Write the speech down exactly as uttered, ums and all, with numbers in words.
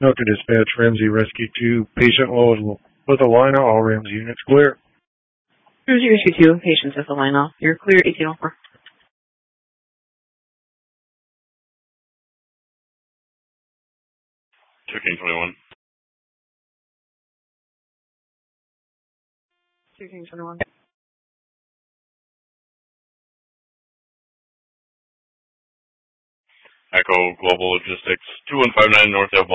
Note to dispatch Ramsey Rescue two. Patient low with a line. All Ramsey units clear. Ramsey Rescue two. Patients with a line off. You're clear, eighteen oh four. thirteen twenty-one. thirteen twenty-one. Echo Global Logistics, two one five nine North Elbow.